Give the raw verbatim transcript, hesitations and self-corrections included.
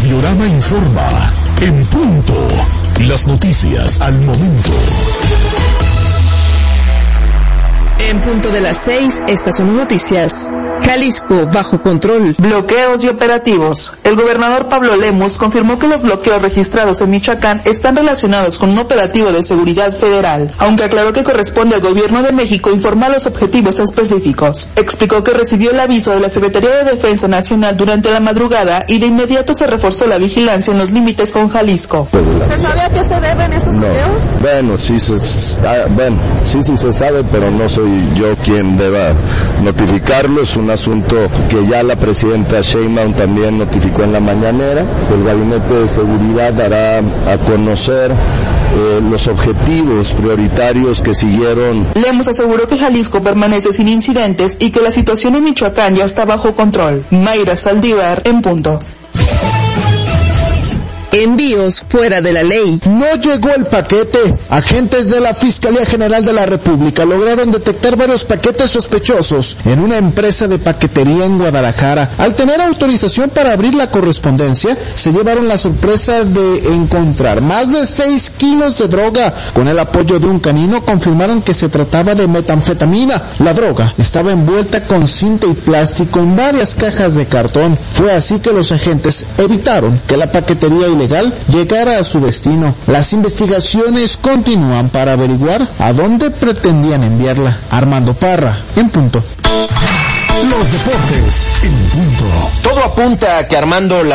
Radiorama informa. En punto. Las noticias al momento. En punto de las seis, estas son noticias. Jalisco, bajo control. Bloqueos y operativos. El gobernador Pablo Lemus confirmó que los bloqueos registrados en Michoacán están relacionados con un operativo de seguridad federal, aunque aclaró que corresponde al gobierno de México informar los objetivos específicos. Explicó que recibió el aviso de la Secretaría de Defensa Nacional durante la madrugada y de inmediato se reforzó la vigilancia en los límites con Jalisco. ¿Se sabe a qué se deben estos no. bloqueos? Bueno, sí se, ah, bueno, sí, sí se sabe, pero no soy yo quien deba notificarlo. Es un asunto que ya la presidenta Sheinbaum también notificó en la mañanera. El Gabinete de Seguridad dará a conocer eh, los objetivos prioritarios que siguieron. Lemus aseguró que Jalisco permanece sin incidentes y que la situación en Michoacán ya está bajo control. Mayra Saldívar, en punto. Envíos fuera de la ley. No llegó el paquete. Agentes de la Fiscalía General de la República lograron detectar varios paquetes sospechosos en una empresa de paquetería en Guadalajara. Al tener autorización para abrir la correspondencia, se llevaron la sorpresa de encontrar más de seis kilos de droga. Con el apoyo de un canino confirmaron que se trataba de metanfetamina. La droga estaba envuelta con cinta y plástico en varias cajas de cartón. Fue así que los agentes evitaron que la paquetería ilegal llegara a su destino. Las investigaciones continúan para averiguar a dónde pretendían enviarla. Armando Parra, en punto. Los deportes en punto. Todo apunta a que Armando la